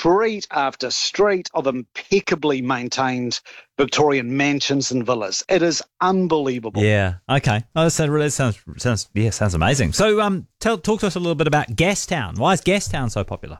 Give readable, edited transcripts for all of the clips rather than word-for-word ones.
street after street of impeccably maintained Victorian mansions and villas. It is unbelievable. Yeah. Okay. Oh, that really sounds amazing. So, talk to us a little bit about Gastown. Why is Gastown so popular?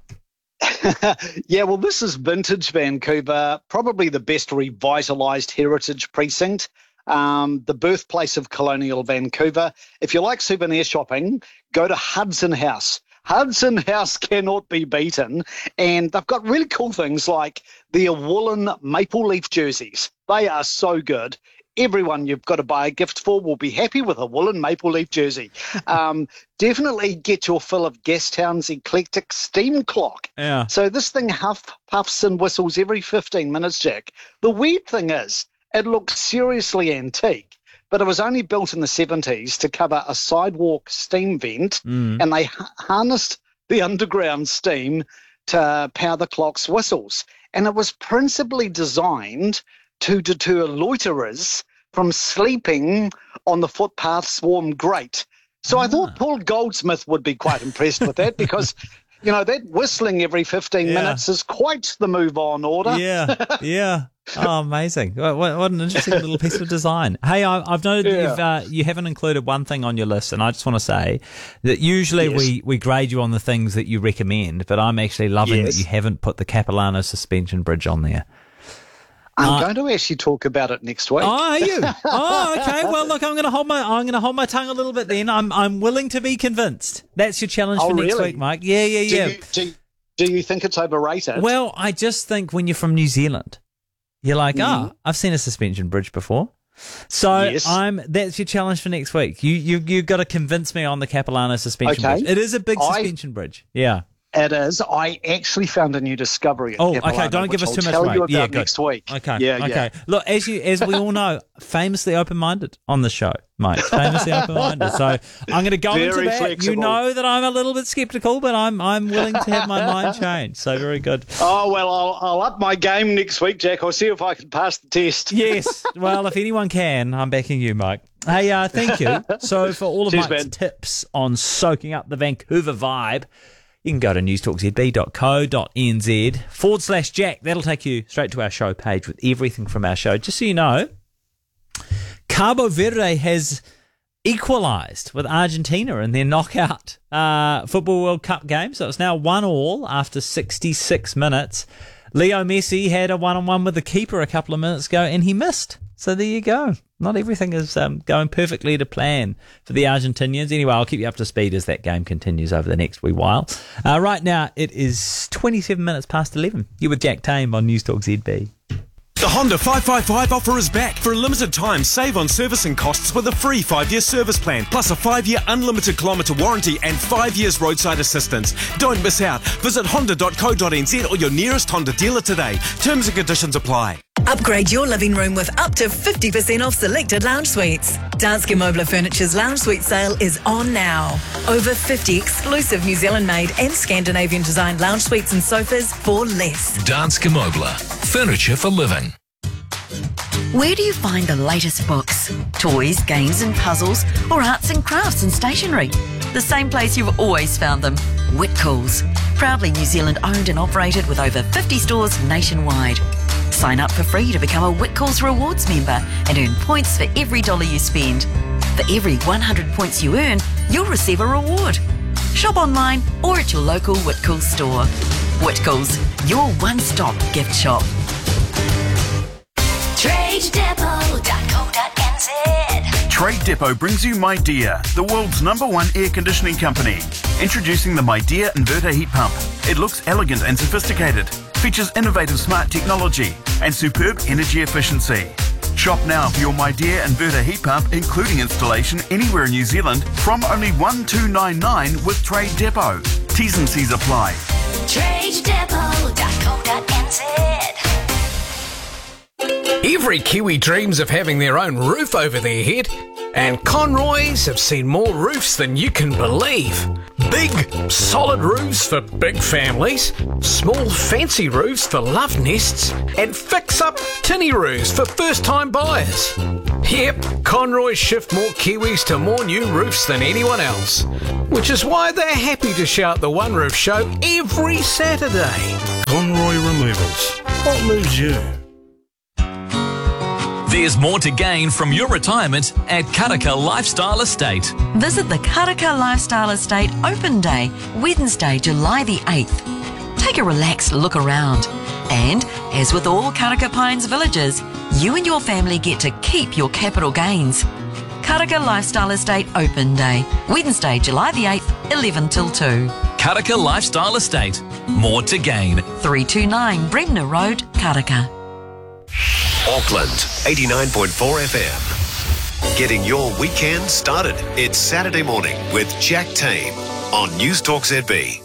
Yeah, well, this is vintage Vancouver, probably the best revitalised heritage precinct, the birthplace of colonial Vancouver. If you like souvenir shopping, go to Hudson House. Hudson House cannot be beaten, and they've got really cool things like their woolen maple leaf jerseys. They are so good. Everyone you've got to buy a gift for will be happy with a woolen maple leaf jersey. Definitely get your fill of Gastown's eclectic steam clock. Yeah. So this thing puffs and whistles every 15 minutes, Jack. The weird thing is, it looks seriously antique, but it was only built in the 70s to cover a sidewalk steam vent, and they harnessed the underground steam to power the clock's whistles. And it was principally designed to deter loiterers from sleeping on the footpath's warm grate. So I thought Paul Goldsmith would be quite impressed with that because, you know, that whistling every 15 minutes is quite the move-on order. Yeah. Oh, amazing. What an interesting little piece of design. Hey, I've noted that you haven't included one thing on your list, and I just want to say that usually we grade you on the things that you recommend, but I'm actually loving that you haven't put the Capilano suspension bridge on there. I'm going to actually talk about it next week. Oh, are you? Oh, okay. Well, look, I'm going to hold my tongue a little bit then. I'm willing to be convinced. That's your challenge for next week, Mike. Yeah. Do you think it's overrated? Well, I just think when you're from New Zealand, you're like, I've seen a suspension bridge before. So that's your challenge for next week. You've got to convince me on the Capilano suspension bridge. It is a big suspension bridge. Yeah. It is. I actually found a new discovery at Capilano, okay. Don't give us too much. I'll tell you about good. next week. Okay. Yeah. Look, as we all know, famously open-minded on the show, mate. Famously open-minded. So I'm going to go into that. Flexible. You know that I'm a little bit sceptical, but I'm willing to have my mind changed. So very good. Oh well, I'll up my game next week, Jack. I'll see if I can pass the test. Yes. Well, if anyone can, I'm backing you, Mike. Hey, thank you. So for all of Mike's tips on soaking up the Vancouver vibe, you can go to newstalkzb.co.nz/Jack. That'll take you straight to our show page with everything from our show. Just so you know, Cabo Verde has equalised with Argentina in their knockout Football World Cup game. So it's now 1-1 after 66 minutes. Leo Messi had a one-on-one with the keeper a couple of minutes ago and he missed. So there you go. Not everything is going perfectly to plan for the Argentinians. Anyway, I'll keep you up to speed as that game continues over the next wee while. Right now, it is 27 minutes past 11. You're with Jack Tame on News Talk ZB. The Honda 555 offer is back. For a limited time, save on servicing costs with a free 5-year service plan, plus a 5-year unlimited kilometre warranty and 5 years roadside assistance. Don't miss out. Visit honda.co.nz or your nearest Honda dealer today. Terms and conditions apply. Upgrade your living room with up to 50% off selected lounge suites. Danske Mobler Furniture's lounge suite sale is on now. Over 50 exclusive New Zealand-made and Scandinavian-designed lounge suites and sofas for less. Danske Mobler. Furniture for living. Where do you find the latest books, toys, games and puzzles, or arts and crafts and stationery? The same place you've always found them, Whitcoulls. Proudly New Zealand owned and operated with over 50 stores nationwide. Sign up for free to become a Whitcoulls Rewards member and earn points for every dollar you spend. For every 100 points you earn, you'll receive a reward. Shop online or at your local Whitcoulls store. Whitcoulls, your one-stop gift shop. TradeDepot.co.nz. Trade Depot brings you MyDear, the world's #1 air conditioning company. Introducing the MyDear inverter heat pump. It looks elegant and sophisticated, features innovative smart technology and superb energy efficiency. Shop now for your MyDear inverter heat pump, including installation anywhere in New Zealand from only $1,299 with Trade Depot. T's and C's apply. TradeDepot.co.nz. Every Kiwi dreams of having their own roof over their head. And Conroy's have seen more roofs than you can believe. Big, solid roofs for big families, small, fancy roofs for love nests, and fix-up tinny roofs for first-time buyers. Yep, Conroy's shift more Kiwis to more new roofs than anyone else, which is why they're happy to shout the One Roof Show every Saturday. Conroy Removals. What moves you? There's more to gain from your retirement at Karaka Lifestyle Estate. Visit the Karaka Lifestyle Estate Open Day, Wednesday, July the 8th. Take a relaxed look around. And, as with all Karaka Pines villages, you and your family get to keep your capital gains. Karaka Lifestyle Estate Open Day, Wednesday, July the 8th, 11 till 2. Karaka Lifestyle Estate. More to gain. 329 Bremner Road, Karaka. Auckland 89.4 FM. Getting your weekend started. It's Saturday morning with Jack Tame on News Talk ZB.